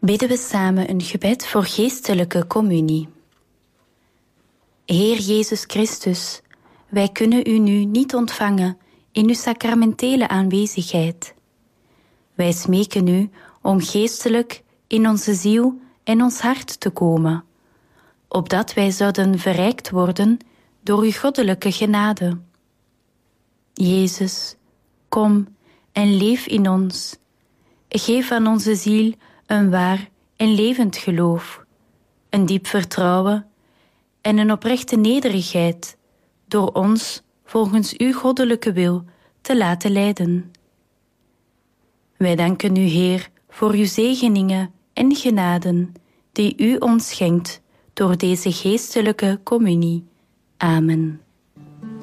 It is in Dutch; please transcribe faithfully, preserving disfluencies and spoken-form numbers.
Bidden we samen een gebed voor geestelijke communie. Heer Jezus Christus, wij kunnen u nu niet ontvangen in uw sacramentele aanwezigheid. Wij smeken u om geestelijk in onze ziel en ons hart te komen, opdat wij zouden verrijkt worden door uw goddelijke genade. Jezus, kom en leef in ons. Geef aan onze ziel een waar en levend geloof, een diep vertrouwen en een oprechte nederigheid, door ons volgens uw goddelijke wil te laten leiden. Wij danken u, Heer, voor uw zegeningen en genaden, die u ons schenkt door deze geestelijke communie. Amen.